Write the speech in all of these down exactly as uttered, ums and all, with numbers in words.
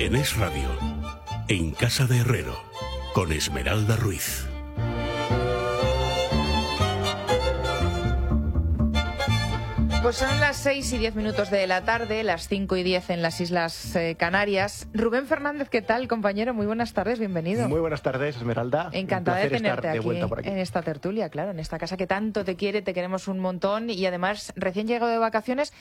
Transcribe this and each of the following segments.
En Es Radio, en Casa de Herrero, con Esmeralda Ruiz. Pues son las seis y diez minutos de la tarde, las cinco y diez en las Islas eh, Canarias. Rubén Fernández, ¿qué tal, compañero? Muy buenas tardes, bienvenido. Muy buenas tardes, Esmeralda. Encantada de tenerte de aquí, aquí en esta tertulia, claro, en esta casa que tanto te quiere, te queremos un montón y además recién llegado de vacaciones,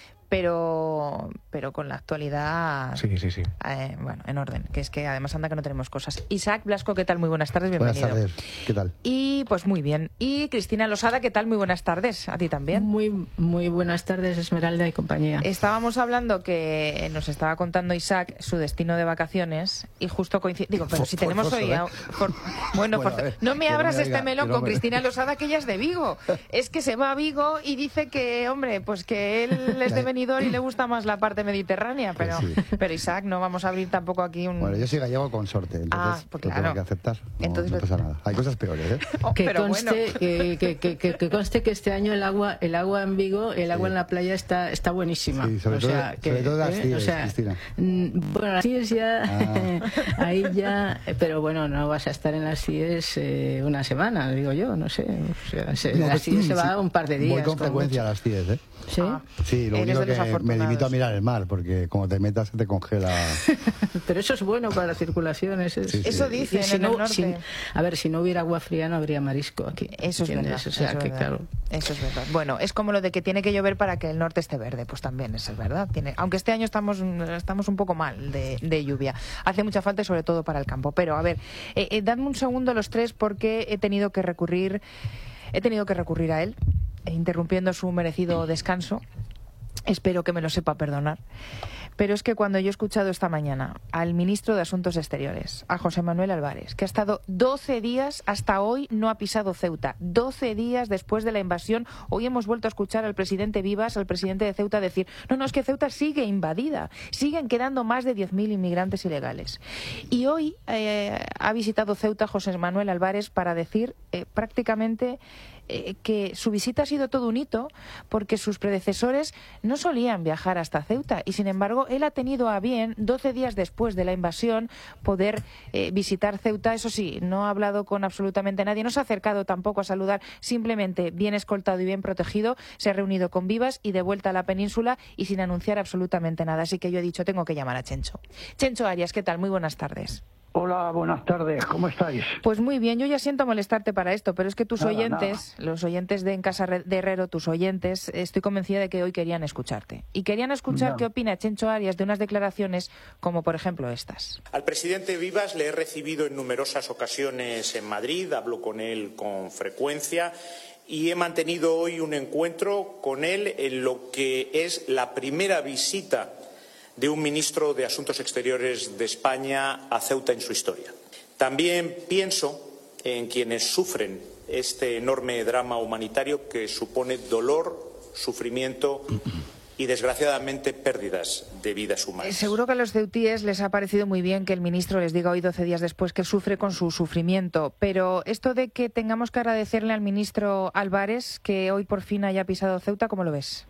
pero pero con la actualidad sí, sí, sí. Eh, bueno, en orden, que es que además anda que no tenemos cosas. Isaac Blasco, ¿qué tal? Muy buenas tardes, bienvenido. Buenas tardes, ¿qué tal? Y pues muy bien. Y Cristina Losada, ¿qué tal? Muy buenas tardes, a ti también. Muy, muy buenas tardes, Esmeralda y compañía. Estábamos hablando que nos estaba contando Isaac su destino de vacaciones y justo coincide. Digo, pero si tenemos forzoso, hoy. ¿eh? For... Bueno, bueno for... ver, no me abras me este diga, melón no con me... Cristina Losada, que ella es de Vigo. Es que se va a Vigo y dice que, hombre, pues que él es de Benidorm y le gusta más la parte mediterránea. Pero, pues sí. pero Isaac, no vamos a abrir tampoco aquí un. Bueno, yo soy gallego con sorte, entonces ah, pues lo claro. tengo que aceptar. No, entonces, no pasa nada. Hay cosas peores, ¿eh? Oh, que, pero conste, bueno. que, que, que, que, que conste que este año el agua el agua en Vigo, el agua sí. en la playa está está buenísima. Sí, sobre, o todo, sea, que, sobre todo las ¿eh? tías, o sea, Cristina. Bueno, las C I E S ya, ah. ahí ya, pero bueno, no vas a estar en las C I E S eh, una semana, digo yo, no sé. O sea, se, No, las C I E S sí, se va un par de días. Voy con frecuencia a las C I E S, ¿eh? ¿Sí? Ah, sí, lo único que me limito a mirar el mar, porque como te metas se te congela. Pero eso es bueno para la circulación. Eso, es... sí, sí. Eso dicen si en no, el norte. si, a ver, si no hubiera agua fría no habría marisco aquí. Eso es verdad. O sea, eso, que, es verdad. claro. Eso es verdad. Bueno, es como lo de que tiene que llover para que el norte esté verde, pues también eso es verdad. Tiene... Aunque este año estamos, estamos un poco mal de, de lluvia. Hace mucha falta y sobre todo para el campo. Pero a ver, eh, eh, dadme un segundo los tres porque he tenido que recurrir, he tenido que recurrir a él, interrumpiendo su merecido descanso. Espero que me lo sepa perdonar. Pero es que cuando yo he escuchado esta mañana al ministro de Asuntos Exteriores, a José Manuel Álvarez, que ha estado doce días, hasta hoy no ha pisado Ceuta, doce días después de la invasión, hoy hemos vuelto a escuchar al presidente Vivas, al presidente de Ceuta, decir, no, no, es que Ceuta sigue invadida, siguen quedando más de diez mil inmigrantes ilegales. Y hoy eh, ha visitado Ceuta José Manuel Álvarez para decir eh, prácticamente eh, que su visita ha sido todo un hito porque sus predecesores no solían viajar hasta Ceuta y sin embargo él ha tenido a bien, doce días después de la invasión, poder eh, visitar Ceuta. Eso sí, no ha hablado con absolutamente nadie, no se ha acercado tampoco a saludar, simplemente bien escoltado y bien protegido, se ha reunido con Vivas y de vuelta a la península y sin anunciar absolutamente nada. Así que yo he dicho, tengo que llamar a Chencho. Chencho Arias, ¿qué tal? Muy buenas tardes. Hola, buenas tardes, ¿cómo estáis? Pues muy bien, yo ya siento molestarte para esto, pero es que tus nada, oyentes, nada. los oyentes de En Casa de Herrero, tus oyentes, estoy convencida de que hoy querían escucharte. Y querían escuchar no. qué opina Chencho Arias de unas declaraciones como, por ejemplo, estas. Al presidente Vivas le he recibido en numerosas ocasiones en Madrid, hablo con él con frecuencia y he mantenido hoy un encuentro con él en lo que es la primera visita de un ministro de Asuntos Exteriores de España a Ceuta en su historia. También pienso en quienes sufren este enorme drama humanitario que supone dolor, sufrimiento y, desgraciadamente, pérdidas de vidas humanas. Seguro que a los ceutíes les ha parecido muy bien que el ministro les diga hoy, doce días después, que sufre con su sufrimiento. Pero esto de que tengamos que agradecerle al ministro Álvarez que hoy por fin haya pisado Ceuta, ¿cómo lo ves?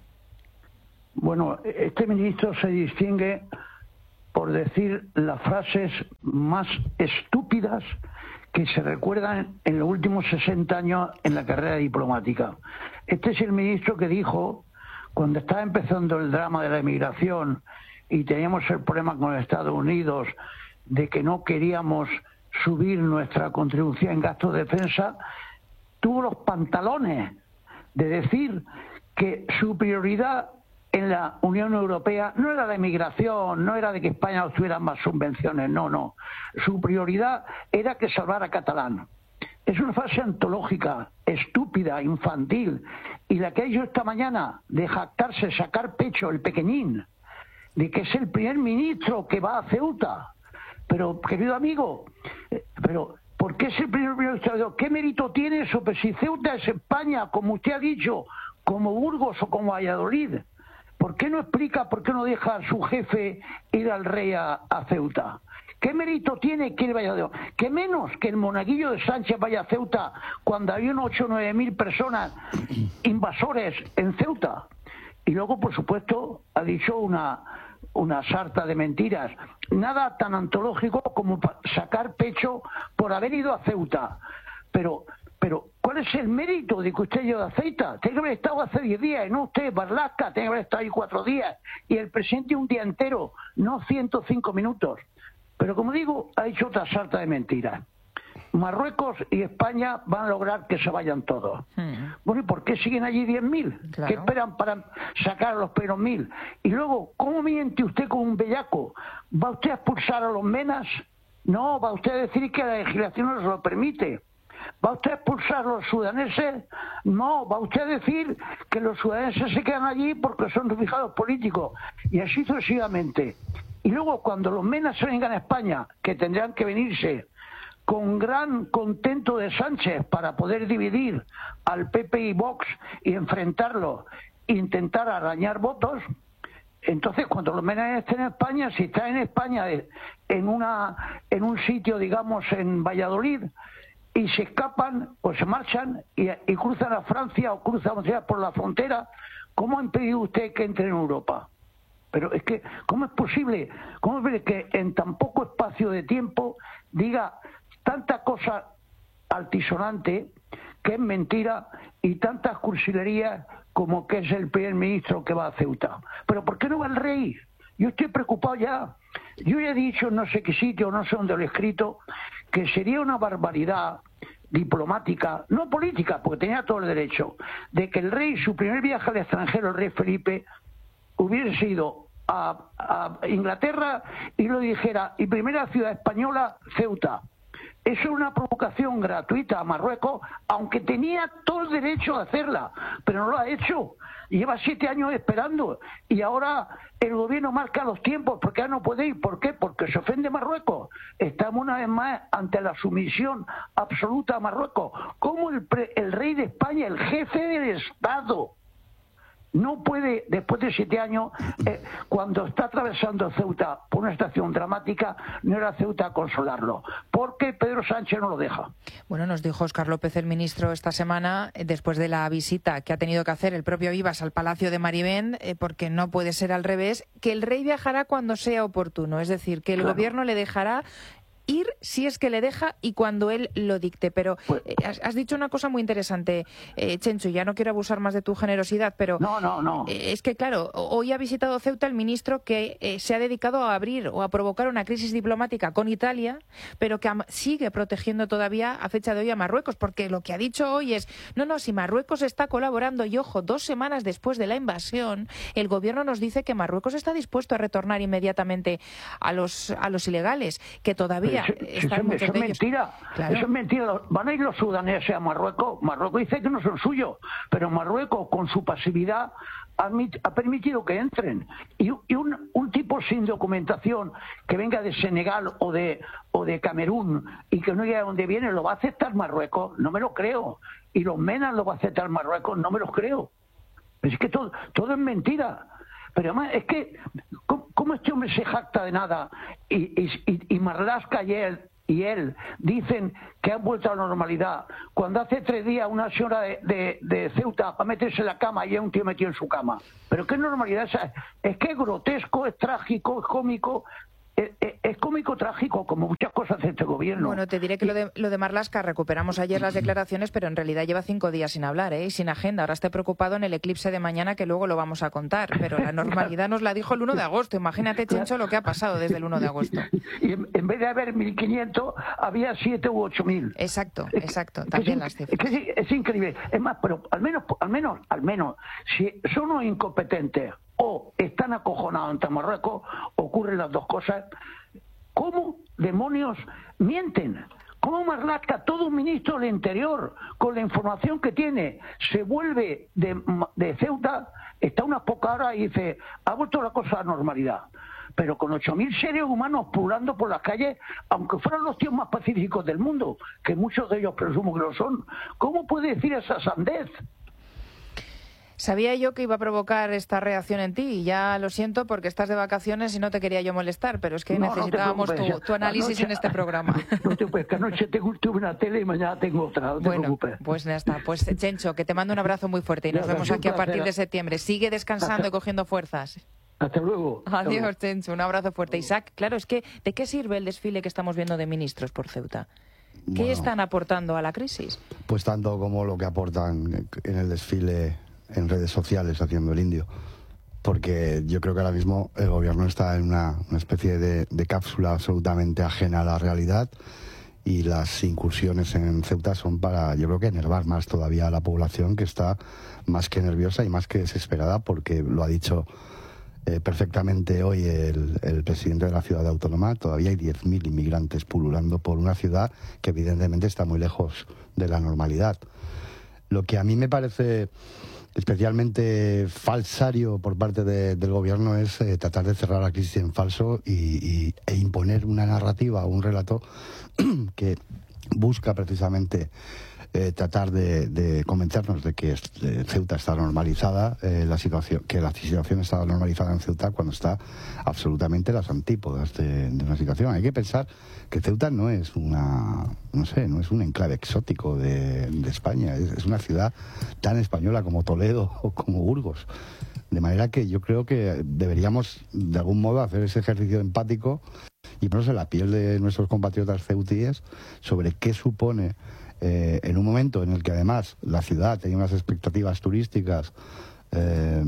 Bueno, este ministro se distingue por decir las frases más estúpidas que se recuerdan en los últimos sesenta años en la carrera diplomática. Este es el ministro que dijo, cuando estaba empezando el drama de la emigración y teníamos el problema con los Estados Unidos de que no queríamos subir nuestra contribución en gastos de defensa, tuvo los pantalones de decir que su prioridad en la Unión Europea no era la emigración, no era de que España obtuviera más subvenciones, no, no. Su prioridad era que salvara a Catalán. Es una frase antológica, estúpida, infantil, y la que ha hecho esta mañana de jactarse, sacar pecho el pequeñín, de que es el primer ministro que va a Ceuta. Pero, querido amigo, pero ¿por qué es el primer ministro? ¿Qué mérito tiene eso? Pues si Ceuta es España, como usted ha dicho, como Burgos o como Valladolid, ¿por qué no explica, por qué no deja a su jefe ir al rey a, a Ceuta? ¿Qué mérito tiene que él vaya a Ceuta? ¿Qué menos que el monaguillo de Sánchez vaya a Ceuta cuando había unos ocho o nueve mil personas invasores en Ceuta? Y luego, por supuesto, ha dicho una, una sarta de mentiras. Nada tan antológico como sacar pecho por haber ido a Ceuta. Pero, pero ¿cuál es el mérito de que usted lleve a Ceuta? Tiene que haber estado hace diez días, y no usted, Marlaska, tiene que haber estado ahí cuatro días. Y el presidente un día entero, no ciento cinco minutos. Pero como digo, ha hecho otra sarta de mentiras. Marruecos y España van a lograr que se vayan todos. Hmm. Bueno, ¿y por qué siguen allí diez mil? Claro. ¿Qué esperan para sacar a los primeros mil? Y luego, ¿cómo miente usted con un bellaco? ¿Va usted a expulsar a los menas? No, va usted a decir que la legislación no se lo permite. ¿Va usted a expulsar a los sudaneses? No, va usted a decir que los sudaneses se quedan allí porque son refugiados políticos. Y así sucesivamente. Y luego, cuando los menas se vengan a España, que tendrán que venirse con gran contento de Sánchez para poder dividir al P P y Vox y enfrentarlo e intentar arañar votos, entonces cuando los menas estén en España, si están en España en una en un sitio, digamos, en Valladolid, y se escapan o se marchan y, y cruzan a Francia o cruzan por la frontera, ¿cómo ha impedido usted que entren en Europa? Pero es que, ¿cómo es posible? ¿Cómo es posible que en tan poco espacio de tiempo diga tanta cosa altisonante que es mentira y tantas cursilerías como que es el primer ministro que va a Ceuta? ¿Pero por qué no va el rey? Yo estoy preocupado ya. Yo ya he dicho en no sé qué sitio, no sé dónde lo he escrito, que sería una barbaridad diplomática, no política, porque tenía todo el derecho, de que el rey, su primer viaje al extranjero, el rey Felipe, hubiese ido a, a Inglaterra y lo dijera, y primera ciudad española, Ceuta. Eso es una provocación gratuita a Marruecos, aunque tenía todo el derecho de hacerla, pero no lo ha hecho. Lleva siete años esperando y ahora el gobierno marca los tiempos porque ya no puede ir. ¿Por qué? Porque se ofende Marruecos. Estamos una vez más ante la sumisión absoluta a Marruecos. ¿Cómo el, pre, el rey de España, el jefe del Estado, no puede, después de siete años, eh, cuando está atravesando Ceuta por una estación dramática, no ir a Ceuta a consolarlo? Porque Pedro Sánchez no lo deja. Bueno, nos dijo Óscar López, el ministro, esta semana, después de la visita que ha tenido que hacer el propio Vivas al Palacio de Maribén, eh, porque no puede ser al revés, que el rey viajará cuando sea oportuno. Es decir, que el claro. gobierno le dejará ir si es que le deja y cuando él lo dicte. Pero eh, has, has dicho una cosa muy interesante, eh, Chencho, ya no quiero abusar más de tu generosidad, pero no, no, no. Eh, es que claro, hoy ha visitado Ceuta el ministro que eh, se ha dedicado a abrir o a provocar una crisis diplomática con Italia, pero que a, sigue protegiendo todavía a fecha de hoy a Marruecos, porque lo que ha dicho hoy es, no, no, si Marruecos está colaborando, y ojo, dos semanas después de la invasión, el gobierno nos dice que Marruecos está dispuesto a retornar inmediatamente a los, a los ilegales, que todavía Eso, eso, eso es mentira, claro. Eso es mentira. Van a ir los sudaneses a Marruecos. Marruecos dice que no son suyos, pero Marruecos, con su pasividad, ha, ha permitido que entren. Y, y un, un tipo sin documentación que venga de Senegal o de o de Camerún y que no llegue a donde viene, ¿lo va a aceptar Marruecos? No me lo creo. Y los menas lo va a aceptar Marruecos, no me los creo. Es que todo, todo es mentira. Pero además es que, ¿cómo, cómo este hombre se jacta de nada? Y, y, y Marlaska y él, y él dicen que han vuelto a la normalidad. Cuando hace tres días una señora de, de, de Ceuta va a meterse en la cama y hay un tío metido en su cama. ¿Pero qué normalidad es esa? Es que es grotesco, es trágico, es cómico. Es, es, es cómico trágico, como muchas cosas de este gobierno. Bueno, te diré que lo de, lo de Marlaska, recuperamos ayer las declaraciones, pero en realidad lleva cinco días sin hablar, ¿eh? Y sin agenda. Ahora estoy preocupado en el eclipse de mañana, que luego lo vamos a contar, pero la normalidad nos la dijo el uno de agosto. Imagínate, Chencho, lo que ha pasado desde el uno de agosto. Y en, en vez de haber mil quinientos, había siete u ocho mil. Exacto, exacto, también es, las cifras. Es, que es, es increíble. Es más, pero al menos, al menos, al menos, si son unos incompetentes o están acojonados ante Marruecos, ocurren las dos cosas. ¿Cómo demonios mienten? ¿Cómo Marlaska, todo un ministro del Interior, con la información que tiene, se vuelve de, de Ceuta, está unas pocas horas y dice, ha vuelto la cosa a la normalidad? Pero con ocho mil seres humanos pululando por las calles, aunque fueran los tíos más pacíficos del mundo, que muchos de ellos presumo que lo son, ¿cómo puede decir esa sandez? Sabía yo que iba a provocar esta reacción en ti y ya lo siento porque estás de vacaciones y no te quería yo molestar, pero es que no, necesitábamos no tu, tu análisis anoche, en este programa. No te preocupes, que anoche tengo, tuve una tele y mañana tengo otra, no te bueno, preocupes. Pues ya está. Pues Chencho, que te mando un abrazo muy fuerte y nos ya, vemos aquí a partir de septiembre. Sigue descansando y cogiendo fuerzas. Hasta luego. Adiós, Chencho. Un abrazo fuerte. Isaac, claro, es que ¿de qué sirve el desfile que estamos viendo de ministros por Ceuta? ¿Qué Bueno, están aportando a la crisis? Pues tanto como lo que aportan en el desfile en redes sociales haciendo el indio. Porque yo creo que ahora mismo el gobierno está en una, una especie de, de cápsula absolutamente ajena a la realidad, y las incursiones en Ceuta son para, yo creo que enervar más todavía a la población, que está más que nerviosa y más que desesperada, porque lo ha dicho eh, perfectamente hoy el, el presidente de la ciudad autónoma. Todavía hay diez mil inmigrantes pululando por una ciudad que evidentemente está muy lejos de la normalidad. Lo que a mí me parece especialmente falsario por parte de, del gobierno es eh, tratar de cerrar la crisis en falso y, y, e imponer una narrativa o un relato que busca precisamente eh, tratar de, de convencernos de que eh, Ceuta está normalizada, eh, la situación, que la situación está normalizada en Ceuta, cuando está absolutamente las antípodas de, de una situación. Hay que pensar que Ceuta no es una, no sé, no es un enclave exótico de, de España, es, es una ciudad tan española como Toledo o como Burgos. De manera que yo creo que deberíamos de algún modo hacer ese ejercicio empático y ponernos en la piel de nuestros compatriotas ceutíes sobre qué supone eh, en un momento en el que además la ciudad tenía unas expectativas turísticas eh,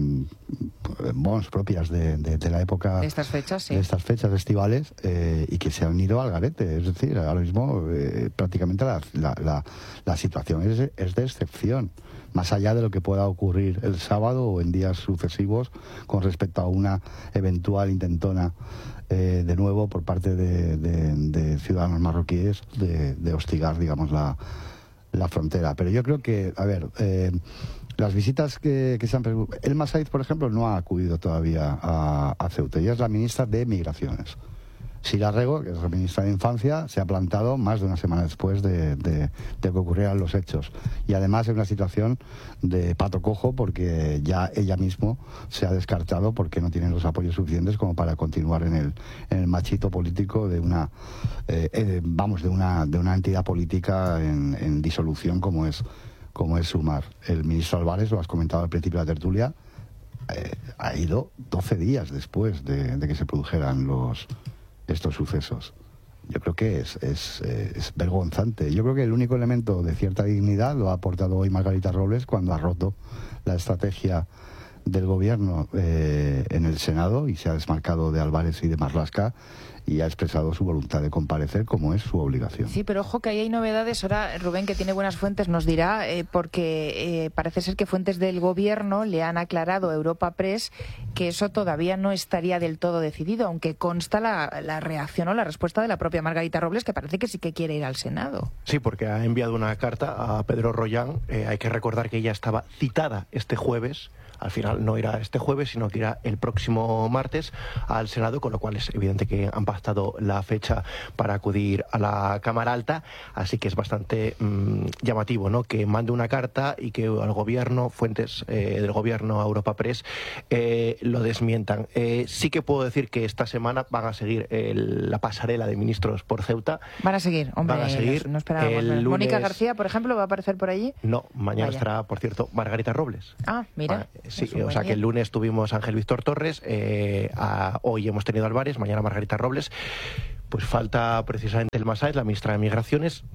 bon, propias de, de, de la época de estas fechas, sí. de estas fechas estivales eh, y que se han ido al garete. Es decir, ahora mismo eh, prácticamente la, la, la, la situación es, es de excepción, más allá de lo que pueda ocurrir el sábado o en días sucesivos con respecto a una eventual intentona eh, de nuevo por parte de, de, de ciudadanos marroquíes de, de hostigar, digamos, la, la frontera. Pero yo creo que, a ver, eh, las visitas que, que se han... Elma Said, por ejemplo, no ha acudido todavía a, a Ceuta. Ella es la ministra de Migraciones. Sira Rego, que es la ministra de Infancia, se ha plantado más de una semana después de, de, de que ocurrieran los hechos. Y además en una situación de pato cojo, porque ya ella mismo se ha descartado porque no tiene los apoyos suficientes como para continuar en el, en el machito político de una, eh, eh, vamos, de una, de una entidad política en, en disolución como es, como es Sumar. El ministro Álvarez, lo has comentado al principio de la tertulia, eh, ha ido doce días después de, de que se produjeran los... estos sucesos. Yo creo que es, es, es vergonzante. Yo creo que el único elemento de cierta dignidad lo ha aportado hoy Margarita Robles cuando ha roto la estrategia del gobierno eh, en el Senado y se ha desmarcado de Álvarez y de Marlaska y ha expresado su voluntad de comparecer como es su obligación. Sí, pero ojo que ahí hay novedades. Ahora Rubén, que tiene buenas fuentes, nos dirá, eh, porque eh, parece ser que fuentes del gobierno le han aclarado a Europa Press que eso todavía no estaría del todo decidido, aunque consta la, la reacción o la respuesta de la propia Margarita Robles, que parece que sí que quiere ir al Senado. Sí, porque ha enviado una carta a Pedro Rollán. Eh, hay que recordar que ella estaba citada este jueves. Al final no irá este jueves, sino que irá el próximo martes al Senado, con lo cual es evidente que han pactado la fecha para acudir a la Cámara Alta, así que es bastante mmm, llamativo, ¿no?, que mande una carta y que al gobierno, fuentes eh, del gobierno a Europa Press, eh, lo desmientan. Eh, sí que puedo decir que esta semana van a seguir el, la pasarela de ministros por Ceuta. Van a seguir, hombre, van a seguir. No esperábamos. El lunes... Mónica García, por ejemplo, ¿va a aparecer por allí? No, mañana Vaya. estará, por cierto, Margarita Robles. Ah, mira. Ah, sí, o sea que el lunes tuvimos a Ángel Víctor Torres, eh, a, hoy hemos tenido a Álvarez, mañana Margarita Robles. Pues falta precisamente Elma Said, la ministra de Migraciones.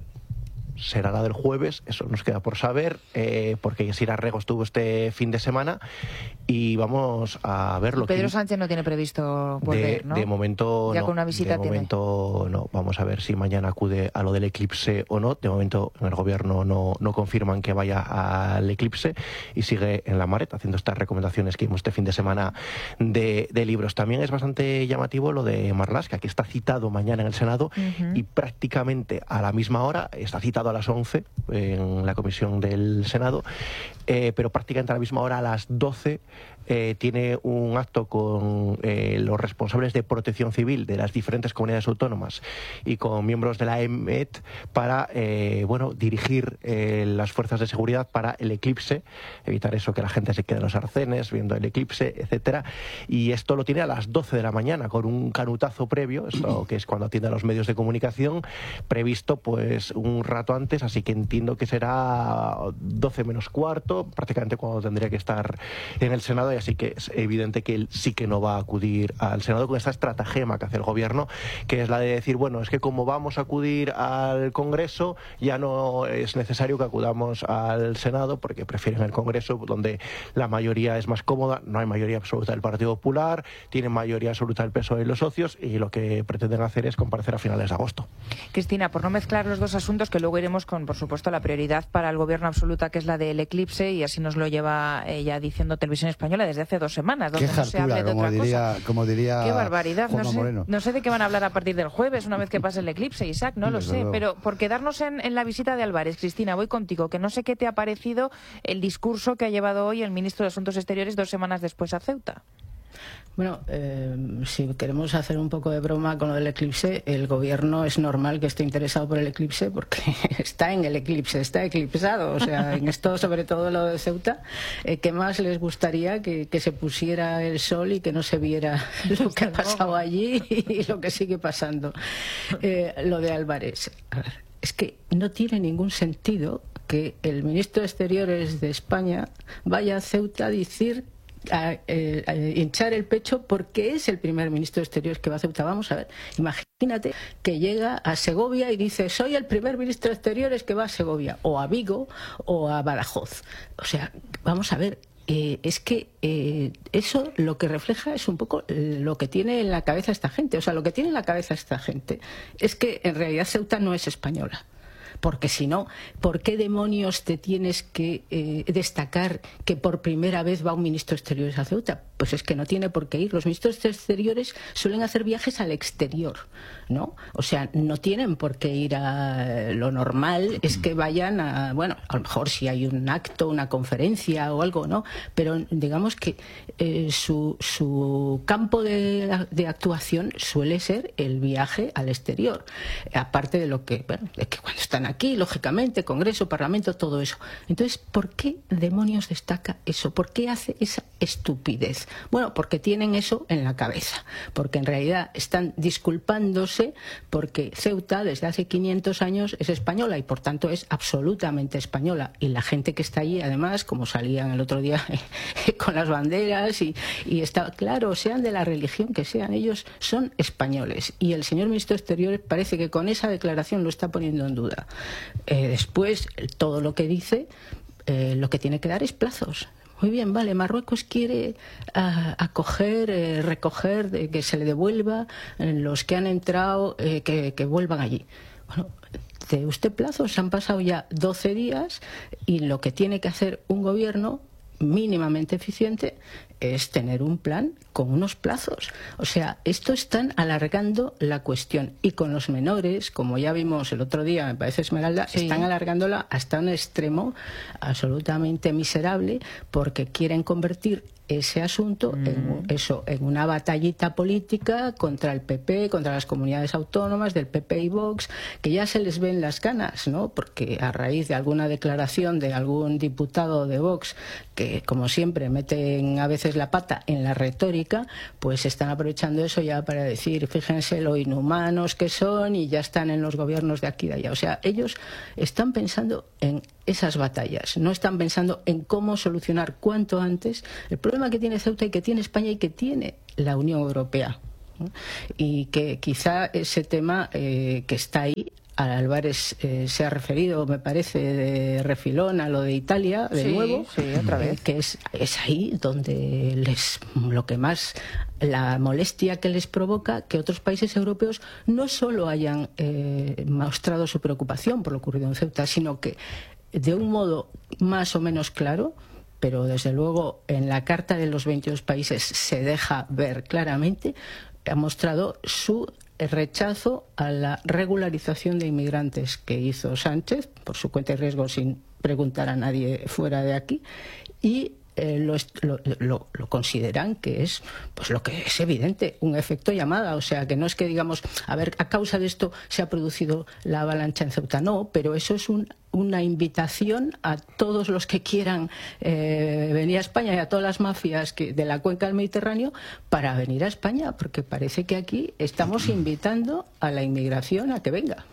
Será la del jueves, eso nos queda por saber, eh, porque Sira Rego estuvo este fin de semana y vamos a ver lo que... Pedro Sánchez no tiene previsto volver, de, ¿no? De momento ya no. con una visita de tiene. momento no. Vamos a ver si mañana acude a lo del eclipse o no. De momento en el gobierno no, no confirman que vaya al eclipse y sigue en la Maret haciendo estas recomendaciones que vimos este fin de semana de, de libros. También es bastante llamativo lo de Marlaska, que está citado mañana en el Senado uh-huh. y prácticamente a la misma hora, está citado a las once en la comisión del Senado, eh, pero prácticamente a la misma hora, a las doce, eh, tiene un acto con eh, los responsables de protección civil de las diferentes comunidades autónomas y con miembros de la E M E T para eh, bueno, dirigir eh, las fuerzas de seguridad para el eclipse, evitar eso, que la gente se quede en los arcenes viendo el eclipse, etcétera. Y esto lo tiene a las doce de la mañana con un canutazo previo, esto que es cuando atiende a los medios de comunicación, previsto pues un rato antes, así que entiendo que será doce menos cuarto, prácticamente cuando tendría que estar en el Senado. Y y así que es evidente que él sí que no va a acudir al Senado con esta estratagema que hace el gobierno, que es la de decir, bueno, es que como vamos a acudir al Congreso, ya no es necesario que acudamos al Senado, porque prefieren el Congreso, donde la mayoría es más cómoda, no hay mayoría absoluta del Partido Popular, tienen mayoría absoluta del P S O E y los socios, y lo que pretenden hacer es comparecer a finales de agosto. Cristina, por no mezclar los dos asuntos, que luego iremos con, por supuesto, la prioridad para el gobierno absoluta, que es la del eclipse, y así nos lo lleva eh, ya diciendo Televisión Española desde hace dos semanas, donde Qué no se hable de como otra diría, cosa. Como diría Qué barbaridad. No sé, Moreno. no sé de qué van a hablar a partir del jueves, una vez que pase el eclipse, Isaac, no lo Desde sé. luego. Pero por quedarnos en, en la visita de Álvarez, Cristina, voy contigo, que no sé qué te ha parecido el discurso que ha llevado hoy el ministro de Asuntos Exteriores dos semanas después a Ceuta. Bueno, eh, si queremos hacer un poco de broma con lo del eclipse, el gobierno es normal que esté interesado por el eclipse porque está en el eclipse, está eclipsado. O sea, en esto, sobre todo lo de Ceuta, eh, ¿qué más les gustaría que, que se pusiera el sol y que no se viera lo que ha pasado allí y lo que sigue pasando? Eh, lo de Álvarez, a ver, es que no tiene ningún sentido que el ministro de Exteriores de España vaya a Ceuta a decir... A, eh, a hinchar el pecho porque es el primer ministro de Exteriores que va a Ceuta. Vamos a ver, imagínate que llega a Segovia y dice, soy el primer ministro de Exteriores que va a Segovia, o a Vigo, o a Badajoz. O sea, vamos a ver, eh, es que eh, eso lo que refleja es un poco lo que tiene en la cabeza esta gente. O sea, lo que tiene en la cabeza esta gente es que en realidad Ceuta no es española. Porque si no, ¿por qué demonios te tienes que eh, destacar que por primera vez va un ministro de Exteriores a Ceuta? Pues es que no tiene por qué ir. Los ministros de Exteriores suelen hacer viajes al exterior, ¿no? O sea, no tienen por qué ir a... Lo normal es que vayan a... Bueno, a lo mejor si hay un acto, una conferencia o algo, ¿no? Pero digamos que eh, su, su campo de, de actuación suele ser el viaje al exterior. Aparte de lo que... Bueno, es que cuando están aquí, lógicamente, Congreso, Parlamento, todo eso. Entonces, ¿por qué demonios destaca eso? ¿Por qué hace esa estupidez? Bueno, porque tienen eso en la cabeza, porque en realidad están disculpándose porque Ceuta desde hace quinientos años es española y por tanto es absolutamente española, y la gente que está allí, además, como salían el otro día con las banderas y, y está claro, sean de la religión que sean, ellos son españoles, y el señor ministro de Exteriores parece que con esa declaración lo está poniendo en duda. Eh, después, todo lo que dice, eh, lo que tiene que dar es plazos. Muy bien, vale, Marruecos quiere uh, acoger, eh, recoger, de, que se le devuelva eh, los que han entrado, eh, que, que vuelvan allí. Bueno, de usted plazos, han pasado ya doce días y lo que tiene que hacer un gobierno mínimamente eficiente es tener un plan con unos plazos. O sea, esto están alargando la cuestión, y con los menores, como ya vimos el otro día, me parece, Esmeralda, sí, están alargándola hasta un extremo absolutamente miserable, porque quieren convertir ese asunto mm. en, eso, en una batallita política contra el P P, contra las comunidades autónomas del P P y Vox, que ya se les ven las canas, ¿no? Porque a raíz de alguna declaración de algún diputado de Vox, que como siempre meten a veces la pata en la retórica, pues están aprovechando eso ya para decir, fíjense lo inhumanos que son, y ya están en los gobiernos de aquí y de allá. O sea, ellos están pensando en esas batallas, no están pensando en cómo solucionar cuanto antes el problema que tiene Ceuta y que tiene España y que tiene la Unión Europea, ¿no? Y que quizá ese tema eh, que está ahí, a Álvarez eh, se ha referido, me parece, de refilón a lo de Italia, de sí, nuevo, sí, otra vez. Eh, que es, es ahí donde les lo que más, la molestia que les provoca que otros países europeos no solo hayan eh, mostrado su preocupación por lo ocurrido en Ceuta, sino que de un modo más o menos claro, pero desde luego en la Carta de los veintidós países se deja ver claramente, ha mostrado su rechazo a la regularización de inmigrantes que hizo Sánchez, por su cuenta y riesgo, sin preguntar a nadie fuera de aquí, y eh, lo, lo, lo, lo consideran que es, pues lo que es evidente, un efecto llamada. O sea, que no es que digamos, a ver, a causa de esto se ha producido la avalancha en Ceuta, no, pero eso es un una invitación a todos los que quieran eh, venir a España, y a todas las mafias que, de la cuenca del Mediterráneo, para venir a España, porque parece que aquí estamos invitando a la inmigración a que venga.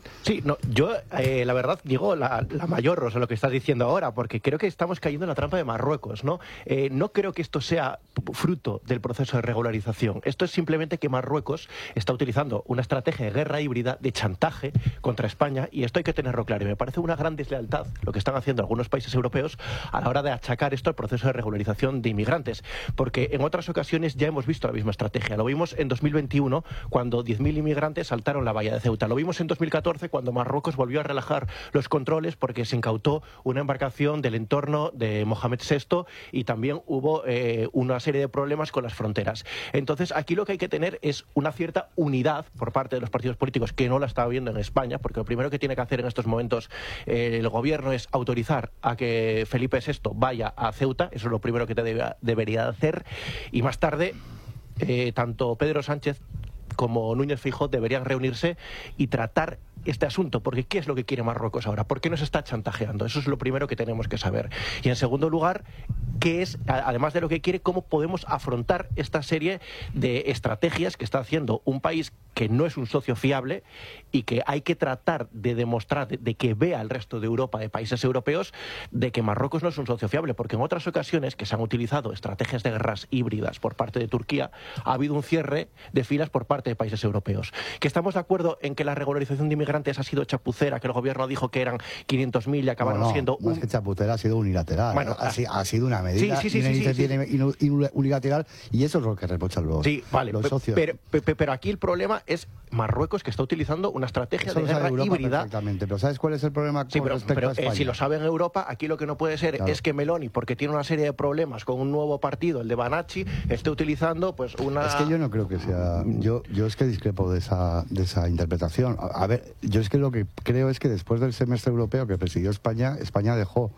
Sí, no, yo eh, la verdad digo la, la mayor, o sea, lo que estás diciendo ahora, porque creo que estamos cayendo en la trampa de Marruecos, ¿no? Eh, no creo que esto sea fruto del proceso de regularización. Esto es simplemente que Marruecos está utilizando una estrategia de guerra híbrida, de chantaje contra España, y esto hay que tenerlo claro. Y me parece una gran deslealtad lo que están haciendo algunos países europeos a la hora de achacar esto al proceso de regularización de inmigrantes, porque en otras ocasiones ya hemos visto la misma estrategia. Lo vimos en dos mil veintiuno, cuando diez mil inmigrantes saltaron la valla de Ceuta. Lo vimos en dos mil catorce, cuando Marruecos volvió a relajar los controles porque se incautó una embarcación del entorno de Mohamed sexto y también hubo eh, una serie de problemas con las fronteras. Entonces, aquí lo que hay que tener es una cierta unidad por parte de los partidos políticos, que no la está habiendo en España, porque lo primero que tiene que hacer en estos momentos eh, el gobierno es autorizar a que Felipe sexto vaya a Ceuta. Eso es lo primero que te debe, debería hacer, y más tarde eh, tanto Pedro Sánchez como Núñez Feijóo deberían reunirse y tratar este asunto, porque ¿qué es lo que quiere Marruecos ahora? ¿Por qué nos está chantajeando? Eso es lo primero que tenemos que saber. Y en segundo lugar, ¿qué es, además de lo que quiere, cómo podemos afrontar esta serie de estrategias que está haciendo un país que no es un socio fiable y que hay que tratar de demostrar, de, de que vea al resto de Europa, de países europeos, de que Marruecos no es un socio fiable? Porque en otras ocasiones que se han utilizado estrategias de guerras híbridas por parte de Turquía, ha habido un cierre de filas por parte de países europeos. ¿Que estamos de acuerdo en que la regularización de inmigrantes ha sido chapucera, que el gobierno dijo que eran quinientos mil y acabaron no, no, siendo... Más un... que chapucera, ha sido unilateral. Bueno, ha, ha sido una medida sí, sí, sí, sí, sí, sí. unilateral, y eso es lo que reprochan los, sí, vale, los socios. Pero, pero, pero aquí el problema es Marruecos, que está utilizando una estrategia eso de guerra Europa híbrida. Exactamente, pero ¿sabes cuál es el problema con sí, pero, respecto pero, a España? Eh, si lo sabe en Europa, aquí lo que no puede ser claro. es que Meloni, porque tiene una serie de problemas con un nuevo partido, el de Banachi, esté utilizando pues una... Es que yo no creo que sea... Yo, yo es que discrepo de esa, de esa interpretación. A, a ver, yo es que lo que creo es que después del semestre europeo que presidió España, España dejó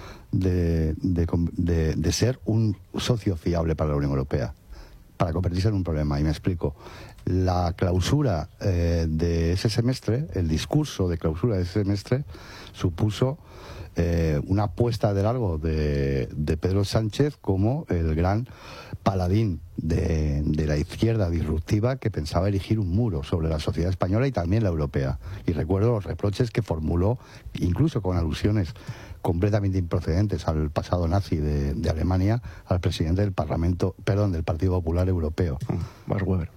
de, de, de, de ser un socio fiable para la Unión Europea, para convertirse en un problema. Y me explico. La clausura eh, de ese semestre, el discurso de clausura de ese semestre, supuso eh, una apuesta de largo de, de Pedro Sánchez como el gran paladín de, de la izquierda disruptiva que pensaba erigir un muro sobre la sociedad española y también la europea. Y recuerdo los reproches que formuló, incluso con alusiones completamente improcedentes al pasado nazi de, de Alemania, al presidente del Parlamento, perdón, del Partido Popular Europeo. Max Weber.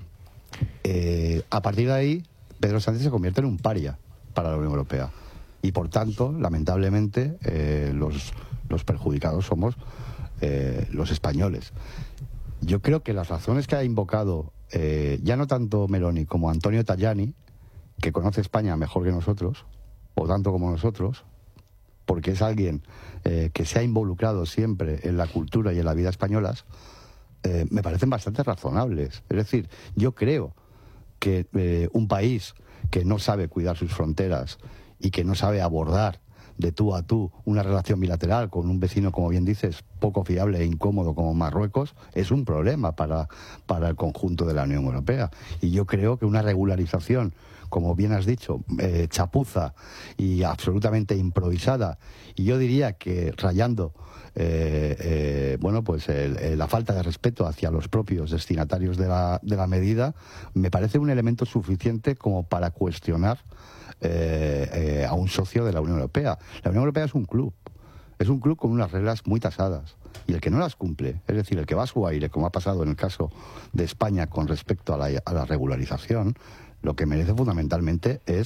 Eh, a partir de ahí, Pedro Sánchez se convierte en un paria para la Unión Europea. Y por tanto, lamentablemente, eh, los, los perjudicados somos eh, los españoles. Yo creo que las razones que ha invocado, eh, ya no tanto Meloni como Antonio Tajani, que conoce España mejor que nosotros, o tanto como nosotros, porque es alguien eh, que se ha involucrado siempre en la cultura y en la vida españolas, eh, me parecen bastante razonables. Es decir, yo creo que eh, un país que no sabe cuidar sus fronteras y que no sabe abordar de tú a tú una relación bilateral con un vecino, como bien dices, poco fiable e incómodo como Marruecos, es un problema para, para el conjunto de la Unión Europea. Y yo creo que una regularización, como bien has dicho, eh, chapuza y absolutamente improvisada, y yo diría que rayando eh, eh, bueno, pues el, el, la falta de respeto hacia los propios destinatarios de la, de la medida, me parece un elemento suficiente como para cuestionar eh, eh, a un socio de la Unión Europea. La Unión Europea es un club, es un club con unas reglas muy tasadas, y el que no las cumple, es decir, el que va a su aire, como ha pasado en el caso de España con respecto a la, a la regularización, lo que merece fundamentalmente es